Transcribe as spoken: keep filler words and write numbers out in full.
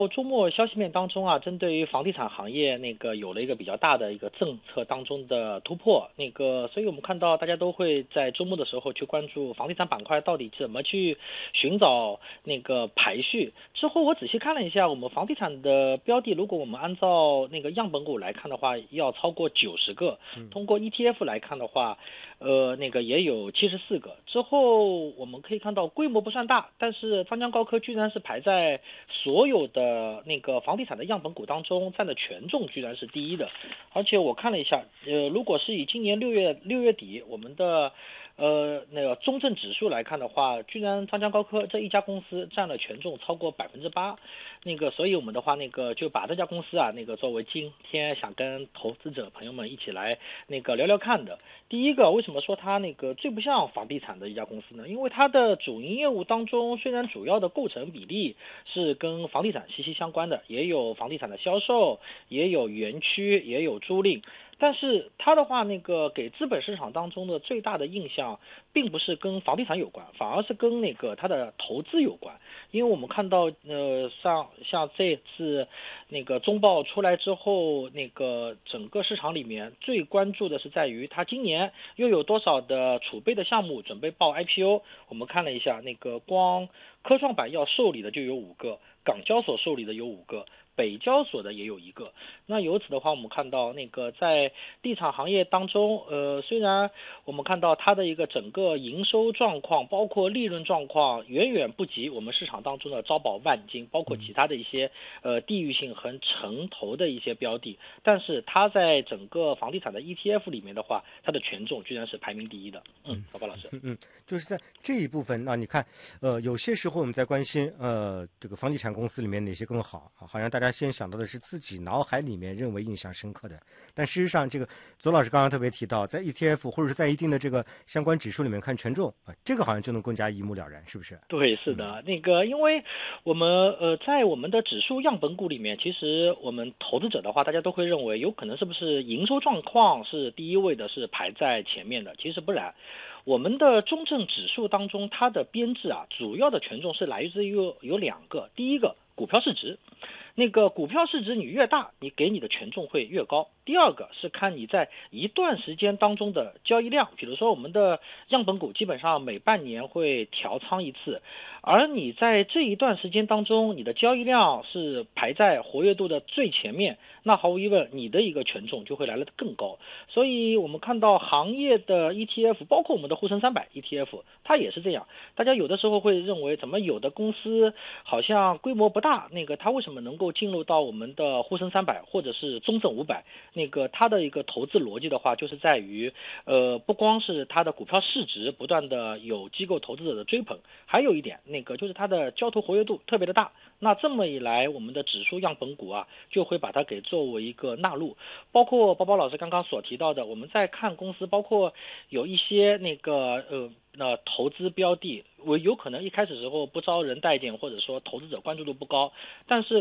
周末消息面当中啊，针对于房地产行业那个有了一个比较大的一个政策当中的突破，那个所以我们看到大家都会在周末的时候去关注房地产板块到底怎么去寻找那个排序。之后我仔细看了一下，我们房地产的标的，如果我们按照那个样本股来看的话，要超过九十个，通过 E T F 来看的话，呃，那个也有七十四个。之后我们可以看到规模不算大，但是张江高科居然是排在所有的那个房地产的样本股当中占的权重居然是第一的。而且我看了一下，呃，如果是以今年六月六月底我们的呃那个中证指数来看的话，居然张江高科这一家公司占了权重超过百分之八。那个所以我们的话那个就把这家公司啊那个作为今天想跟投资者朋友们一起来那个聊聊看的。第一个，为什么说它那个最不像房地产的一家公司呢？因为它的主营业务当中，虽然主要的构成比例是跟房地产息息相关的，也有房地产的销售，也有园区，也有租赁，但是它的话那个给资本市场当中的最大的印象并不是跟房地产有关，反而是跟那个它的投资有关。因为我们看到呃像像这次那个中报出来之后，那个整个市场里面最关注的是在于它今年又有多少的储备的项目准备报 I P O。 我们看了一下，那个光科创板要受理的就有五个，港交所受理的有五个，北交所的也有一个。那由此的话，我们看到那个在地产行业当中，呃，虽然我们看到它的一个整个营收状况，包括利润状况，远远不及我们市场当中的招宝万金，包括其他的一些呃地域性和城投的一些标的，但是它在整个房地产的 E T F 里面的话，它的权重居然是排名第一的。嗯，宝宝老师， 嗯嗯，就是在这一部分，那你看，呃，有些时候我们在关心，呃，这个房地产公司里面哪些更好，好像大家先想到的是自己脑海里面认为印象深刻的，但事实上，这个左老师刚刚特别提到，在 E T F 或者是在一定的这个相关指数里面看权重啊，这个好像就能更加一目了然，是不是？ 对，是的，那个，因为我们呃，在我们的指数样本股里面，其实我们投资者的话，大家都会认为有可能是不是营收状况是第一位的，是排在前面的，其实不然。我们的中证指数当中，它的编制啊，主要的权重是来自于有有两个，第一个股票市值。那个股票市值你越大，你给你的权重会越高。第二个是看你在一段时间当中的交易量，比如说我们的样本股基本上每半年会调仓一次，而你在这一段时间当中，你的交易量是排在活跃度的最前面，那毫无疑问，你的一个权重就会来得更高。所以我们看到行业的 E T F， 包括我们的沪深三百 E T F， 它也是这样。大家有的时候会认为，怎么有的公司好像规模不大，那个它为什么能够进入到我们的沪深三百或者是中证五百？那个它的一个投资逻辑的话，就是在于，呃，不光是它的股票市值不断的有机构投资者的追捧，还有一点，那个就是它的交投活跃度特别的大。那这么一来，我们的指数样本股啊，就会把它给作为一个纳入。包括包包老师刚刚所提到的，我们在看公司，包括有一些那个呃。那投资标的，我有可能一开始时候不招人待见，或者说投资者关注度不高，但是